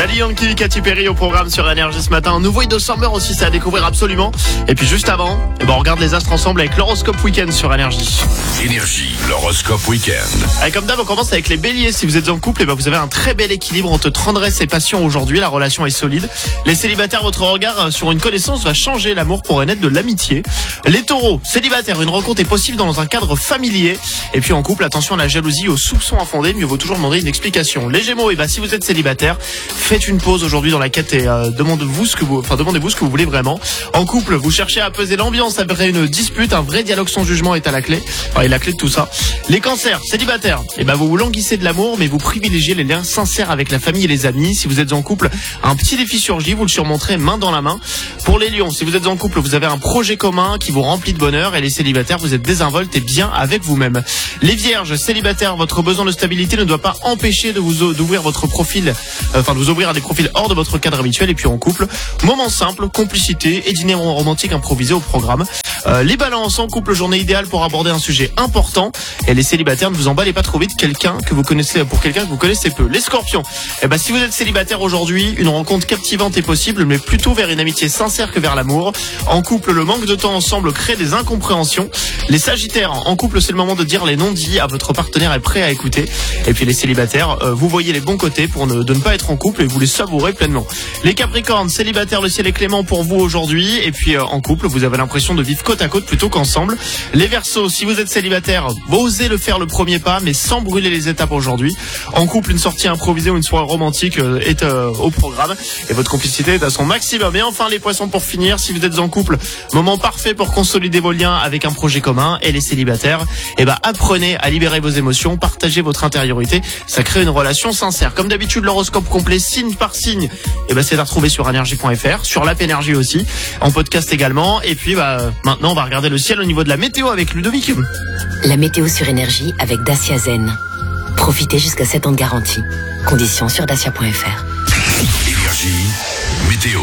Daddy Yankee, Katy Perry au programme sur Énergie ce matin. Un nouveau hit de Summer aussi, c'est à découvrir absolument. Et puis juste avant, on regarde les astres ensemble avec l'horoscope week-end sur Énergie. Énergie, l'horoscope week-end. Et comme d'hab, on commence avec les béliers. Si vous êtes en couple, vous avez un très bel équilibre entre tendresse et passion aujourd'hui. La relation est solide. Les célibataires, votre regard sur une connaissance va changer. L'amour pourrait naître de l'amitié. Les taureaux, célibataires, une rencontre est possible dans un cadre familier. Et puis en couple, attention à la jalousie, aux soupçons infondés. Mieux vaut toujours demander une explication. Les gémeaux, si vous êtes célibataire, faites une pause aujourd'hui dans la quête et demandez-vous ce que vous voulez vraiment. En couple, vous cherchez à apaiser l'ambiance après une dispute. Un vrai dialogue sans jugement est à la clé. Enfin, est la clé de tout ça. Les cancers, célibataires, vous vous languissez de l'amour, mais vous privilégiez les liens sincères avec la famille et les amis. Si vous êtes en couple, un petit défi surgit, vous le surmonterez main dans la main. Pour les lions, si vous êtes en couple, vous avez un projet commun qui vous remplit de bonheur. Et les célibataires, vous êtes désinvolte et bien avec vous-même. Les vierges, célibataires, votre besoin de stabilité ne doit pas empêcher d'ouvrir votre profil, de vous ouvrir à des profils hors de votre cadre habituel. Et puis en couple, moment simple, complicité et dîner romantique improvisé au programme. Les balances, en couple, journée idéale pour aborder un sujet important. Et les célibataires, ne vous emballez pas trop vite pour quelqu'un que vous connaissez peu. Les scorpions, si vous êtes célibataire aujourd'hui, une rencontre captivante est possible, mais plutôt vers une amitié sincère que vers l'amour. En couple, le manque de temps ensemble crée des incompréhensions. Les sagittaires, en couple, c'est le moment de dire les non-dits à votre partenaire est prêt à écouter. Et puis les célibataires, vous voyez les bons côtés de ne pas être en couple et vous les savourez pleinement. Les capricornes, célibataires, le ciel est clément pour vous aujourd'hui. Et puis en couple, vous avez l'impression de vivre côte à côte plutôt qu'ensemble. Les verseaux, si vous êtes célibataire, osez le faire le premier pas, mais sans brûler les étapes aujourd'hui. En couple, une sortie improvisée ou une soirée romantique est au programme et votre complicité est à son maximum. Et enfin les poissons, pour finir, si vous êtes en couple, moment parfait pour consolider vos liens avec un projet commun. Et les célibataires, apprenez à libérer vos émotions, partagez votre intériorité, ça crée une relation sincère. Comme d'habitude, l'horoscope complet signe par signe, c'est à retrouver sur énergie.fr, sur l'app Énergie aussi, en podcast également. Et puis maintenant on va regarder le ciel au niveau de la météo avec Ludovic. La météo sur Énergie avec Dacia Zen. Profitez jusqu'à 7 ans de garantie. Conditions sur dacia.fr. Énergie, météo.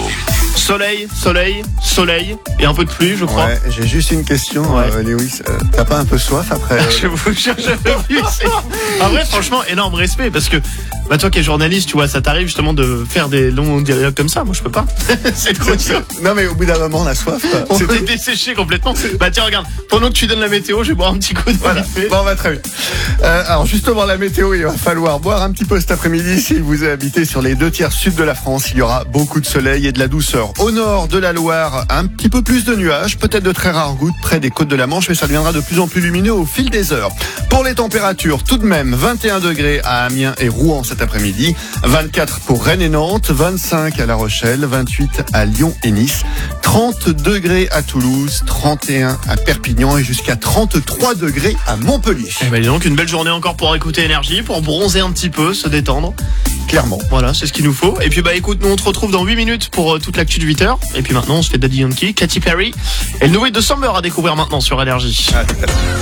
Soleil et un peu de pluie, je crois. Ouais, j'ai juste une question, Lewis. T'as pas un peu soif après Je vous cherche un peu plus. En vrai, franchement, énorme respect parce que toi qui es journaliste, tu vois, ça t'arrive justement de faire des longs dialogues comme ça. Moi, je peux pas. C'est trop dur. Non, mais au bout d'un moment, la soif. On est desséché complètement. Tiens, regarde. Pendant que tu donnes la météo, je vais boire un petit coup de voilà. Bon, très bien. Alors, justement, la météo, il va falloir boire un petit peu cet après-midi. Si vous habitez sur les 2/3 sud de la France, il y aura beaucoup de soleil et de la douceur. Au nord de la Loire, un petit peu plus de nuages, peut-être de très rares gouttes près des côtes de la Manche, mais ça deviendra de plus en plus lumineux au fil des heures. Pour les températures, tout de même, 21 degrés à Amiens et Rouen cet après-midi, 24 pour Rennes et Nantes, 25 à La Rochelle, 28 à Lyon et Nice, 30 degrés à Toulouse, 31 à Perpignan et jusqu'à 33 degrés à Montpellier. Dis donc, une belle journée encore pour écouter Énergie, pour bronzer un petit peu, se détendre. Clairement. Voilà, c'est ce qu'il nous faut. Et puis écoute, nous on te retrouve dans 8 minutes pour toute l'actu de 8h. Et puis maintenant on se fait Daddy Yankee, Katy Perry et le nouveau hit de Summer à découvrir maintenant sur Énergie.